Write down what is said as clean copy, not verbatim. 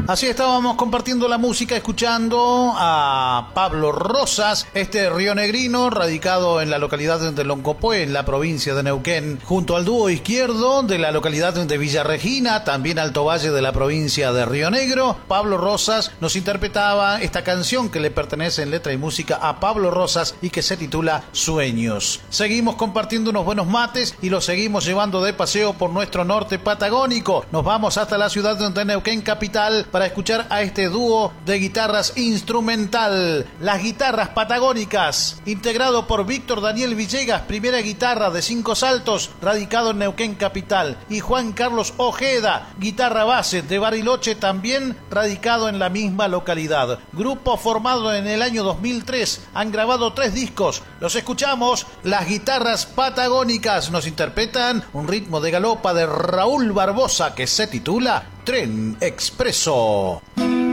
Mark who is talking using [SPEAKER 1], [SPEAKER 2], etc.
[SPEAKER 1] Así estábamos compartiendo la música, escuchando a Pablo Rosas, este rionegrino radicado en la localidad de Loncopué, en la provincia de Neuquén, junto al dúo Izquierdo de la localidad de Villa Regina, también Alto Valle de la provincia de Río Negro. Pablo Rosas nos interpretaba esta canción que le pertenece en letra y música a Pablo Rosas y que se titula Sueños. Seguimos compartiendo unos buenos mates y los seguimos llevando de paseo por nuestro norte patagónico. Nos vamos hasta la ciudad de Neuquén capital para escuchar a este dúo de guitarras instrumental, las guitarras patagónicas, integrado por Víctor Daniel Villegas, primera guitarra de 5 saltos, radicado en Neuquén capital, y Juan Carlos Ojeda, guitarra base de Bariloche, también radicado en la misma localidad. Grupo formado en el año 2003, han grabado 3 discos. Los escuchamos, las guitarras patagónicas nos interpretan un ritmo de galopa de Raúl Barbosa que se titula Tren Expreso.